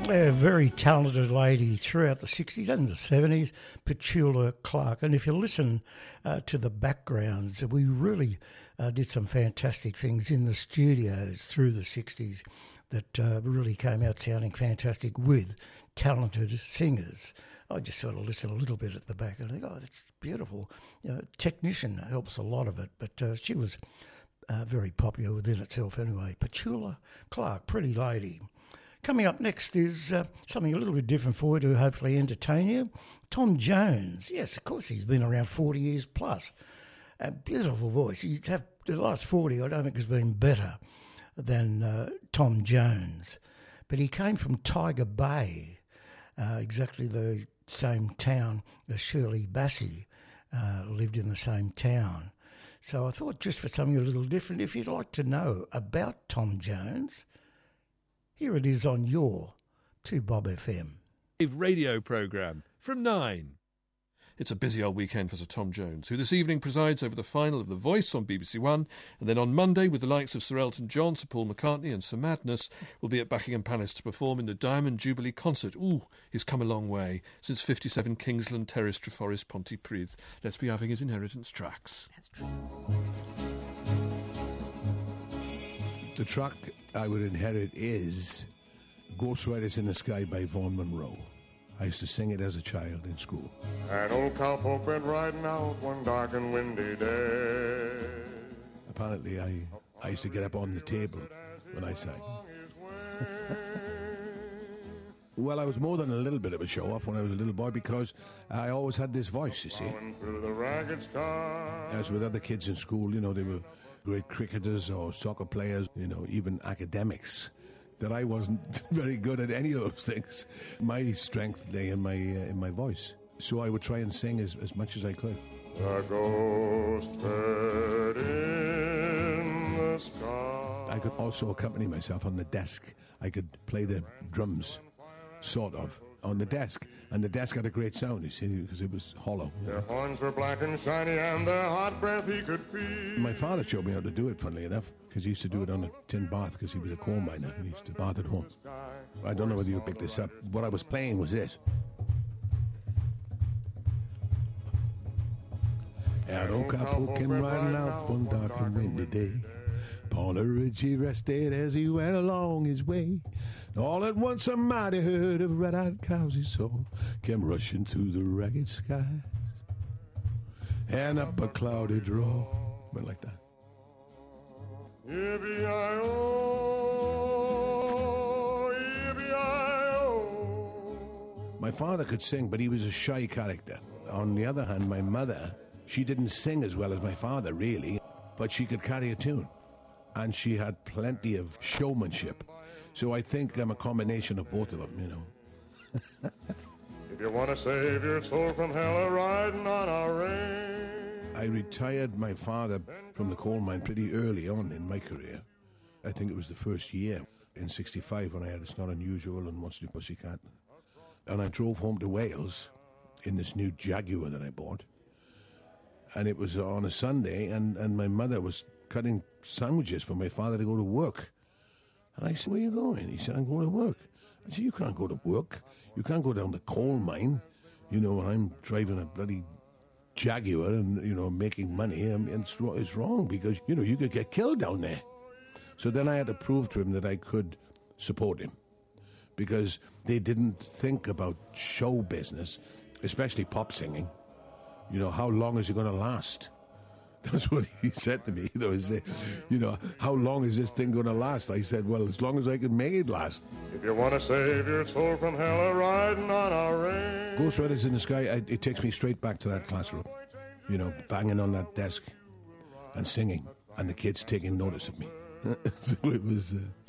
A very talented lady throughout the 60s and the 70s, Petula Clark. And if you listen to the backgrounds, we really did some fantastic things in the studios through the 60s that really came out sounding fantastic with talented singers. I just sort of listen a little bit at the back and think, oh, that's beautiful. Technician helps a lot of it, but she was very popular within itself anyway. Petula Clark, pretty lady. Coming up next is something a little bit different for you to hopefully entertain you. Tom Jones. Yes, of course, he's been around 40 years plus. A beautiful voice. You'd have, the last 40, I don't think has been better than Tom Jones. But he came from Tiger Bay, exactly the same town as Shirley Bassey lived in the same town. So I thought just for something a little different, if you'd like to know about Tom Jones, here it is on your 2Bob FM. Radio programme from 9. It's a busy old weekend for Sir Tom Jones, who this evening presides over the final of The Voice on BBC One, and then on Monday, with the likes of Sir Elton John, Sir Paul McCartney and Sir Madness, will be at Buckingham Palace to perform in the Diamond Jubilee concert. Ooh, he's come a long way since 57 Kingsland Terrace, Treforest, Pontypridd. Let's be having his inheritance tracks. That's true. The track I would inherit is Ghost Riders in the Sky by Vaughan Monroe. I used to sing it as a child in school. An old cowpoke went riding out one dark and windy day. Apparently, I used to get up on the table when I sang. Well, I was more than a little bit of a show-off when I was a little boy because I always had this voice, you see. As with other kids in school, you know, they were great cricketers or soccer players, you know, even academics, that I wasn't very good at any of those things. My strength lay in my voice. So I would try and sing as much as I could. A ghost bird in the sky. I could also accompany myself on the desk. I could play the drums, sort of, on the desk. And the desk had a great sound, you see, because it was hollow. Their horns were black and shiny, and their hot breath he could feel. My father showed me how to do it, funnily enough, because he used to do it on a tin bath, because he was a coal miner. He used to bath at home. I don't know whether you picked this up. What I was playing was this. An old cowpoke came riding out one dark and windy day. Upon a ridge he rested as he went along his way. All at once a mighty herd of red-eyed cows he saw came rushing through the ragged skies, and up a cloudy draw. Went like that. Yippee-yi-oh, yippee-yi-oh. My father could sing, but he was a shy character. On the other hand, my mother, she didn't sing as well as my father, really, but she could carry a tune. And she had plenty of showmanship. So I think I'm a combination of both of them, you know. If you want to save your soul from hell, riding on a rain. I retired my father from the coal mine pretty early on in my career. I think it was the first year in 65 when I had It's Not Unusual and What's New Pussycat. And I drove home to Wales in this new Jaguar that I bought. And it was on a Sunday, and my mother was cutting sandwiches for my father to go to work. And I said, where are you going? He said, I'm going to work. I said, you can't go to work. You can't go down the coal mine. You know, when I'm driving a bloody Jaguar and, you know, making money. And it's wrong because, you know, you could get killed down there. So then I had to prove to him that I could support him because they didn't think about show business, especially pop singing. You know, how long is it going to last? That's what he said to me. He said, you know, how long is this thing going to last? I said, well, as long as I can make it last. If you want to save your soul from hell, riding on a rain. Ghost Riders in the Sky, it takes me straight back to that classroom. You know, banging on that desk and singing, and the kids taking notice of me. So it was